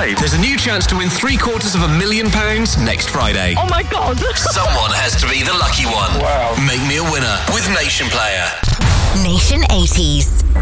live. There's a new chance to win £750,000 next Friday. Oh my God. Someone has to be the lucky one. Wow. Make me a winner with Nation Player. Nation 80s.